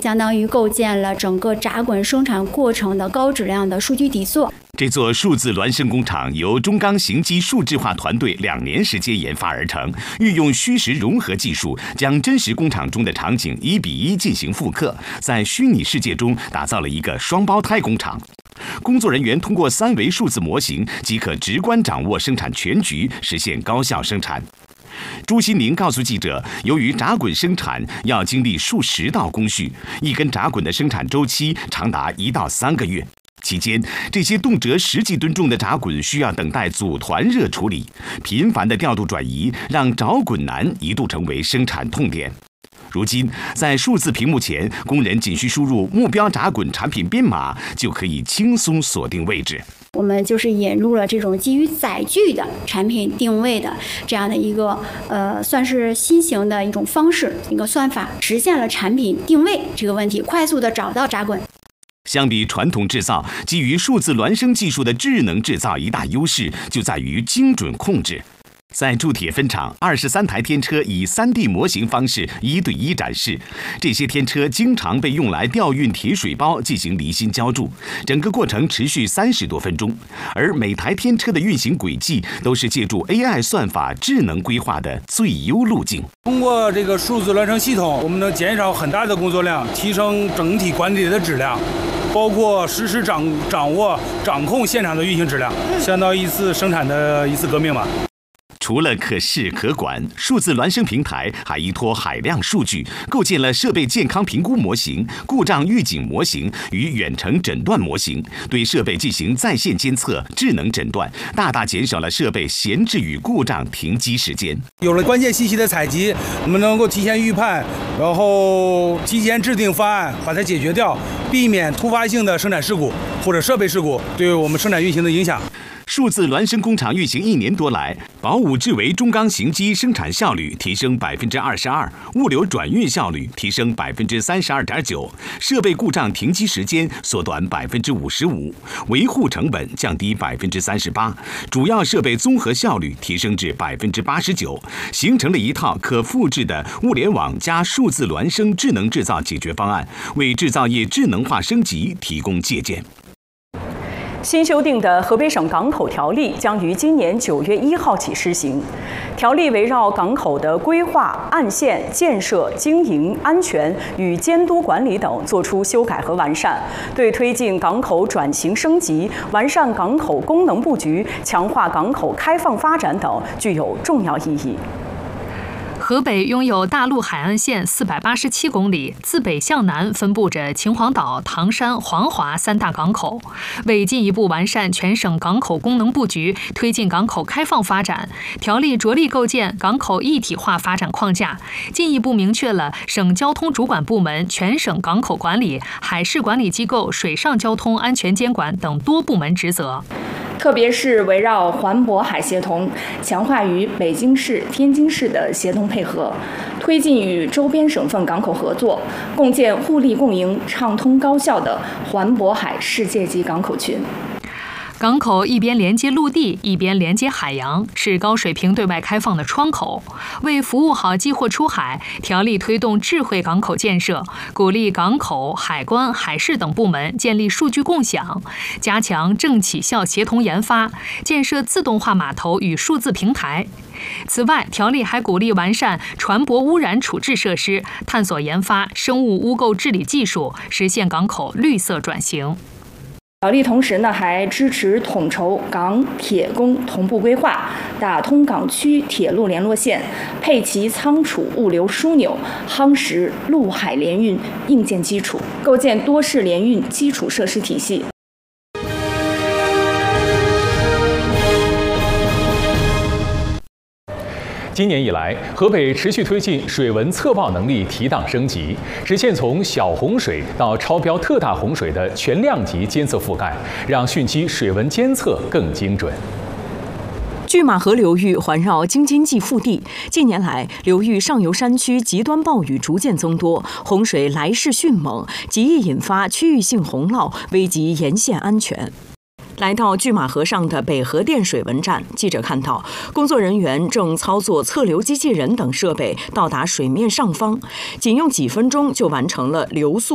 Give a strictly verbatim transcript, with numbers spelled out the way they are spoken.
相当于构建了整个闸滚生产过程的高质量的数据底座。 这座数字孪生工厂由中钢行机数字化团队两年时间研发而成，运用虚实融合技术，将真实工厂中的场景一比一进行复刻，在虚拟世界中打造了一个双胞胎工厂。工作人员通过三维数字模型即可直观掌握生产全局，实现高效生产。朱新宁告诉记者，由于闸滚生产要经历数十道工序，一根闸滚的生产周期长达一到三个月。期间，这些动辄十几吨重的闸滚需要等待组团热处理，频繁的调度转移让找滚难一度成为生产痛点。如今，在数字屏幕前，工人仅需输入目标闸滚产品编码，就可以轻松锁定位置。 我们就是引入了这种基于载具的产品定位的这样的一个呃，算是新型的一种方式，一个算法，实现了产品定位这个问题，快速的找到闸滚。 相比传统制造，基于数字孪生技术的智能制造一大优势就在于精准控制。在铸铁分厂，二十三台天车以 三 D 模型方式一对一展示。这些天车经常被用来吊运铁水包进行离心浇铸，整个过程持续三十多分钟。而每台天车的运行轨迹都是借助 A I 算法智能规划的最优路径。 通过这个数字孪生系统，我们能减少很大的工作量，提升整体管理的质量。包括实时掌掌握、掌控现场的运行质量，相当于一次生产的一次革命吧。 除了可视可管，数字孪生平台还依托海量数据，构建了设备健康评估模型、故障预警模型与远程诊断模型，对设备进行在线监测、智能诊断，大大减少了设备闲置与故障停机时间。 有了关键信息的采集，我们能够提前预判，然后提前制定方案，把它解决掉，避免突发性的生产事故或者设备事故对我们生产运行的影响。 数字孪生工厂运行一年多来，宝武智为中钢行机生产效率提升百分之二十二，物流转运效率提升百分之三十二点九，设备故障停机时间缩短百分之五十五，维护成本降低百分之三十八，主要设备综合效率提升至百分之八十九，形成了一套可复制的物联网加数字孪生智能制造解决方案，为制造业智能化升级提供借鉴。 新修订的河北省港口条例将于今年九月一号起施行。条例围绕港口的规划、岸线、建设、经营、安全与监督管理等作出修改和完善，对推进港口转型升级、完善港口功能布局、强化港口开放发展等具有重要意义。 河北拥有大陆海岸线四百八十七公里，自北向南分布着秦皇岛、唐山、黄华三大港口。为进一步完善全省港口功能布局，推进港口开放发展，条例着力构建港口一体化发展框架，进一步明确了省交通主管部门、全省港口管理、海事管理机构水上交通安全监管等多部门职责。 特别是围绕环渤海协同，强化与北京市、天津市的协同配合，推进与周边省份港口合作，共建互利共赢、畅通高效的环渤海世界级港口群。 港口一边连接陆地，一边连接海洋，是高水平对外开放的窗口。为服务好寄货出海，条例推动智慧港口建设，鼓励港口、海关、海事等部门建立数据共享，加强政企校协同研发，建设自动化码头与数字平台。此外，条例还鼓励完善船舶污染处置设施，探索研发生物污垢治理技术，实现港口绿色转型。 条例同时呢，还支持统筹港铁工同步规划，打通港区铁路联络线，配齐仓储物流枢纽，夯实陆海联运硬件基础，构建多式联运基础设施体系。 今年以来，河北持续推进水文测报能力提档升级，实现从小洪水到超标特大洪水的全量级监测覆盖，让汛期水文监测更精准。 拒马河流域环绕京津冀腹地，近年来流域上游山区极端暴雨逐渐增多，洪水来势迅猛，极易引发区域性洪涝，危及沿线安全。来到拒马河上的北河店水文站，记者看到工作人员正操作测流机器人等设备到达水面上方，仅用几分钟就完成了流速